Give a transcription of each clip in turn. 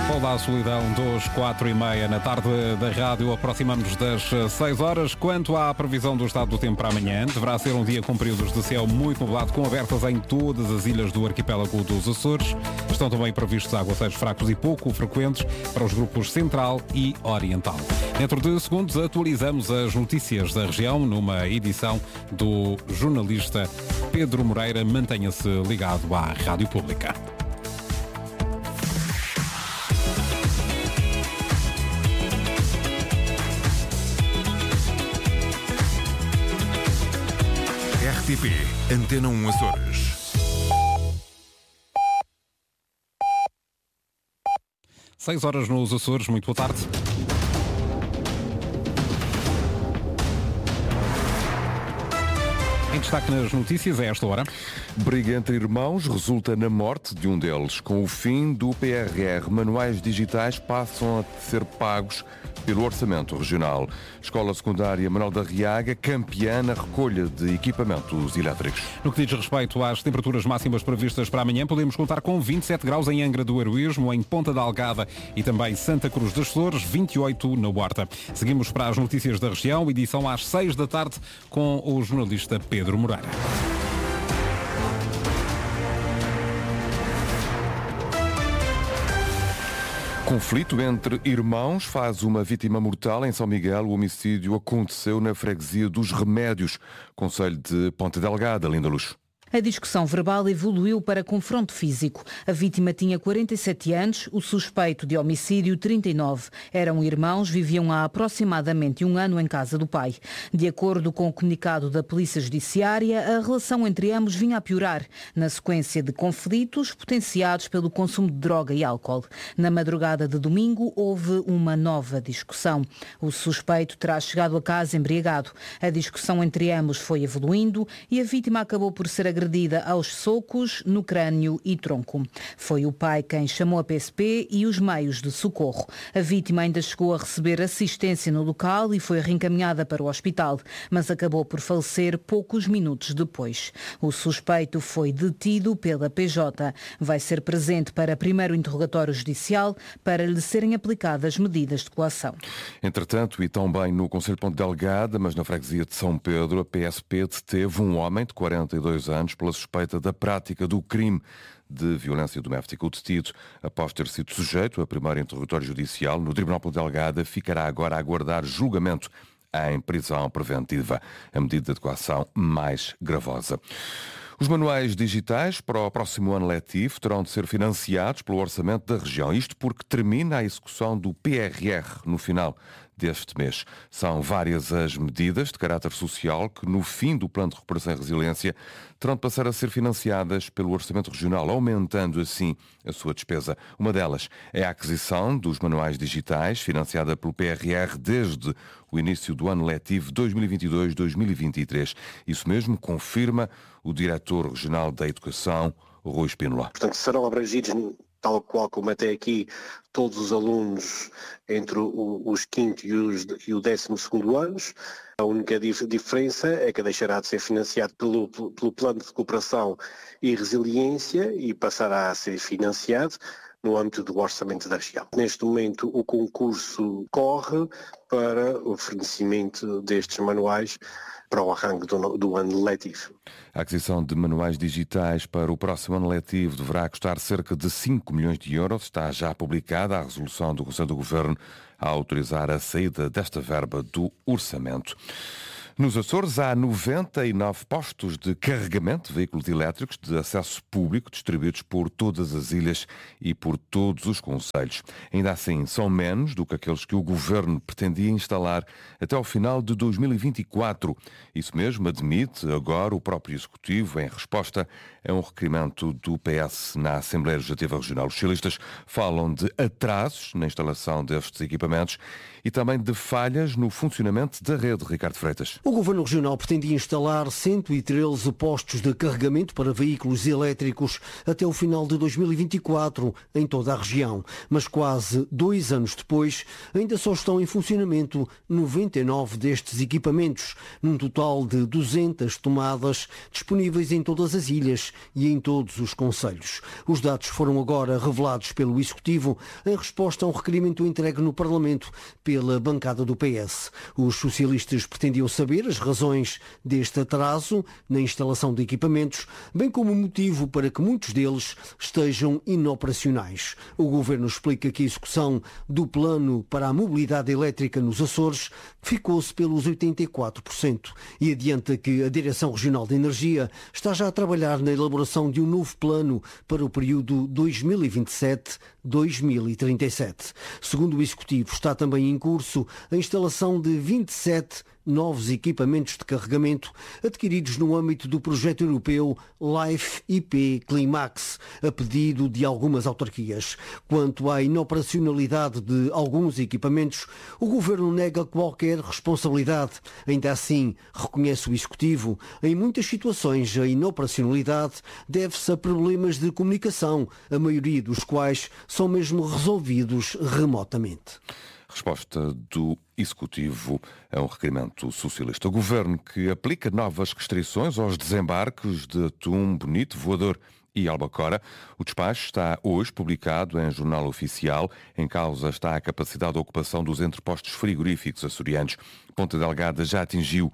Olá, a solidão dos 4h30 na tarde da rádio. Aproximamos das 6 horas. Quanto à previsão do estado do tempo para amanhã, deverá ser um dia com períodos de céu muito nublado, com abertas em todas as ilhas do arquipélago dos Açores. Estão também previstos aguaceiros fracos e pouco frequentes para os grupos Central e Oriental. Dentro de segundos atualizamos as notícias da região numa edição do jornalista Pedro Moreira. Mantenha-se ligado à Rádio Pública. RTP Antena 1 Açores. 6 horas nos Açores, muito boa tarde. Em destaque nas notícias a esta hora. Briga entre irmãos resulta na morte de um deles. Com o fim do PRR, manuais digitais passam a ser pagos pelo Orçamento Regional. Escola Secundária Manuel da Riaga, campeã na recolha de equipamentos elétricos. No que diz respeito às temperaturas máximas previstas para amanhã, podemos contar com 27 graus em Angra do Heroísmo, em Ponta da Algada e também Santa Cruz das Flores, 28 na Horta. Seguimos para as notícias da região, edição às 6 da tarde com o jornalista Pedro Moreira. Conflito entre irmãos faz uma vítima mortal em São Miguel. O homicídio aconteceu na freguesia dos Remédios, concelho de Ponta Delgada, Linda Luz. A discussão verbal evoluiu para confronto físico. A vítima tinha 47 anos, o suspeito de homicídio 39. Eram irmãos, viviam há aproximadamente um ano em casa do pai. De acordo com o comunicado da Polícia Judiciária, a relação entre ambos vinha a piorar, na sequência de conflitos potenciados pelo consumo de droga e álcool. Na madrugada de domingo, houve uma nova discussão. O suspeito terá chegado a casa embriagado. A discussão entre ambos foi evoluindo e a vítima acabou por ser agredida aos socos no crânio e tronco. Foi o pai quem chamou a PSP e os meios de socorro. A vítima ainda chegou a receber assistência no local e foi reencaminhada para o hospital, mas acabou por falecer poucos minutos depois. O suspeito foi detido pela PJ. Vai ser presente para primeiro interrogatório judicial para lhe serem aplicadas medidas de coação. Entretanto, e também no concelho de Ponta Delgada, mas na freguesia de São Pedro, a PSP deteve um homem de 42 anos pela suspeita da prática do crime de violência doméstica. O detido, após ter sido sujeito a primeiro interrogatório judicial no Tribunal de Ponta Delgada, ficará agora a aguardar julgamento em prisão preventiva, a medida de coação mais gravosa. Os manuais digitais para o próximo ano letivo terão de ser financiados pelo Orçamento da região. Isto porque termina a execução do PRR no final deste mês. São várias as medidas de caráter social que, no fim do Plano de Recuperação e Resiliência, terão de passar a ser financiadas pelo Orçamento Regional, aumentando assim a sua despesa. Uma delas é a aquisição dos manuais digitais, financiada pelo PRR desde o início do ano letivo 2022-2023. Isso mesmo confirma o diretor regional da Educação, Rui Espínola. Portanto, serão abrangidos, tal qual como até aqui, todos os alunos entre os 5º e o 12º anos. A única diferença é que deixará de ser financiado pelo Plano de Recuperação e Resiliência e passará a ser financiado no âmbito do Orçamento da região. Neste momento, o concurso corre para o fornecimento destes manuais para o arranque do ano letivo. A aquisição de manuais digitais para o próximo ano letivo deverá custar cerca de 5 milhões de euros. Está já publicada a resolução do Conselho do Governo a autorizar a saída desta verba do orçamento. Nos Açores há 99 postos de carregamento de veículos elétricos de acesso público distribuídos por todas as ilhas e por todos os concelhos. Ainda assim, são menos do que aqueles que o Governo pretendia instalar até ao final de 2024. Isso mesmo admite agora o próprio Executivo em resposta a um requerimento do PS na Assembleia Legislativa Regional. Os socialistas falam de atrasos na instalação destes equipamentos e também de falhas no funcionamento da rede. Ricardo Freitas. O Governo Regional pretendia instalar 113 postos de carregamento para veículos elétricos até o final de 2024 em toda a região. Mas quase 2 anos depois, ainda só estão em funcionamento 99 destes equipamentos, num total de 200 tomadas disponíveis em todas as ilhas e em todos os concelhos. Os dados foram agora revelados pelo Executivo em resposta a um requerimento entregue no Parlamento pela bancada do PS. Os socialistas pretendiam saber as razões deste atraso na instalação de equipamentos, bem como o motivo para que muitos deles estejam inoperacionais. O Governo explica que a execução do plano para a mobilidade elétrica nos Açores ficou-se pelos 84% e adianta que a Direção Regional de Energia está já a trabalhar na elaboração de um novo plano para o período 2027-2037. Segundo o Executivo, está também em curso a instalação de 27 novos equipamentos de carregamento adquiridos no âmbito do projeto europeu Life IP Climax, a pedido de algumas autarquias. Quanto à inoperacionalidade de alguns equipamentos, o Governo nega qualquer responsabilidade. Ainda assim, reconhece o Executivo, em muitas situações a inoperacionalidade deve-se a problemas de comunicação, a maioria dos quais são mesmo resolvidos remotamente. Resposta do Executivo a um requerimento socialista. O Governo que aplica novas restrições aos desembarques de atum bonito, voador e albacora. O despacho está hoje publicado em Jornal Oficial. Em causa está a capacidade de ocupação dos entrepostos frigoríficos açorianos. Ponta Delgada já atingiu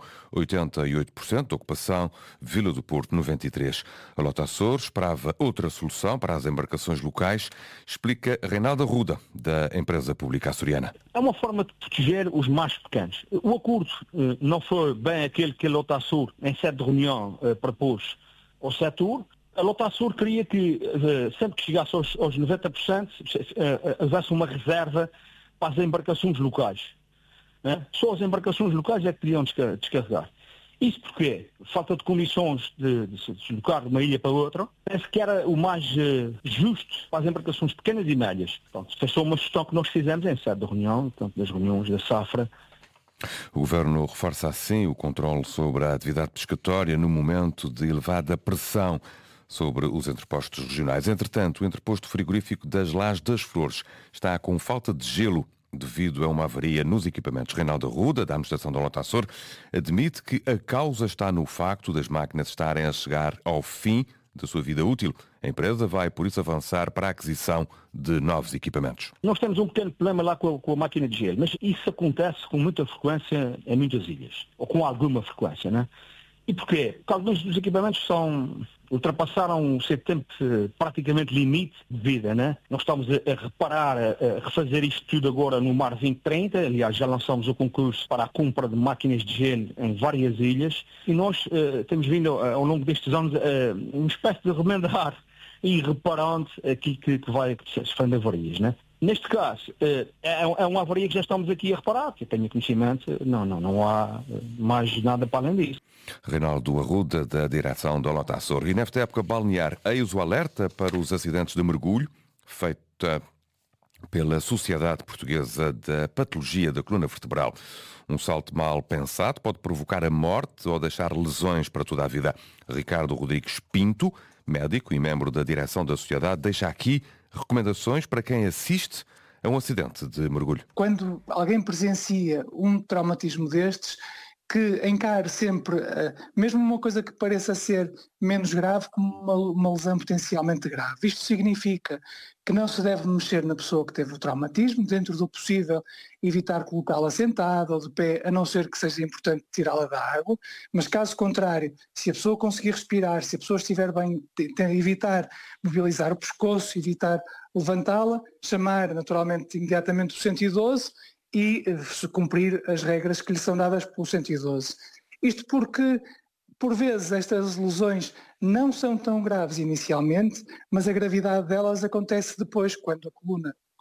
88% de ocupação, Vila do Porto 93%. A Lota Açores esperava outra solução para as embarcações locais, explica Reinaldo Arruda, da empresa pública açoriana. É uma forma de proteger os mais pequenos. O acordo não foi bem aquele que a Lota Açores, em sede de reunião, propôs ao setor. A Lota Açores queria que, sempre que chegasse aos 90%, houvesse uma reserva para as embarcações locais. Né? Só as embarcações locais é que podiam descarregar. Isso porque falta de condições de se deslocar de uma ilha para outra. Penso que era o mais justo para as embarcações pequenas e médias. Portanto, foi só uma gestão que nós fizemos em sede de reunião, portanto, das reuniões da Safra. O Governo reforça assim o controle sobre a atividade pescatória no momento de elevada pressão sobre os entrepostos regionais. Entretanto, o entreposto frigorífico das Lajes das Flores está com falta de gelo devido a uma avaria nos equipamentos. Reinaldo Arruda, da administração da Lota Açores, admite que a causa está no facto das máquinas estarem a chegar ao fim da sua vida útil. A empresa vai, por isso, avançar para a aquisição de novos equipamentos. Nós temos um pequeno problema lá com a máquina de gelo, mas isso acontece com muita frequência em muitas ilhas, ou com alguma frequência, né? E porquê? Porque alguns dos equipamentos ultrapassaram o seu tempo praticamente limite de vida, né? Nós estamos a reparar, a refazer isto tudo agora no Mar 2030, aliás já lançamos o concurso para a compra de máquinas de gelo em várias ilhas e nós temos vindo ao longo destes anos uma espécie de remendar e reparando aquilo que vai sofrendo avarias, né? Neste caso, é uma avaria que já estamos aqui a reparar, que eu tenho conhecimento, não há mais nada para além disso. Reinaldo Arruda, da direção da Lota Açores. E nesta época balnear, eis o alerta para os acidentes de mergulho, feita pela Sociedade Portuguesa da Patologia da Coluna Vertebral. Um salto mal pensado pode provocar a morte ou deixar lesões para toda a vida. Ricardo Rodrigues Pinto, médico e membro da direção da Sociedade, deixa aqui recomendações para quem assiste a um acidente de mergulho. Quando alguém presencia um traumatismo destes, que encare sempre, mesmo uma coisa que pareça ser menos grave, como uma lesão potencialmente grave. Isto significa que não se deve mexer na pessoa que teve o traumatismo, dentro do possível evitar colocá-la sentada ou de pé, a não ser que seja importante tirá-la da água, mas caso contrário, se a pessoa conseguir respirar, se a pessoa estiver bem, evitar mobilizar o pescoço, evitar levantá-la, chamar naturalmente imediatamente o 112 e se cumprir as regras que lhe são dadas pelo 112. Isto porque, por vezes, estas lesões não são tão graves inicialmente, mas a gravidade delas acontece depois, quando a coluna